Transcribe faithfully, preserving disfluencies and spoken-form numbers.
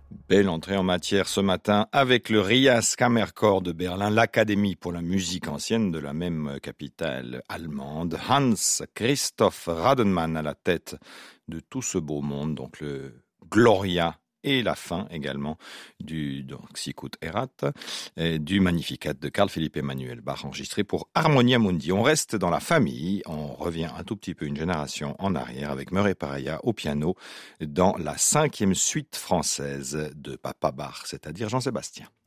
Belle entrée en matière ce matin avec le Rias Kammerchor de Berlin, l'Académie pour la musique ancienne de la même capitale allemande. Hans Christoph Rademann à la tête de tout ce beau monde, donc le Gloria et la fin également du donc Sicut Erat, du Magnificat de Carl Philipp Emanuel Bach enregistré pour Harmonia Mundi. On reste dans la famille, on revient un tout petit peu une génération en arrière avec Murray Paraya au piano dans la cinquième suite française de Papa Bach, c'est-à-dire Jean-Sébastien.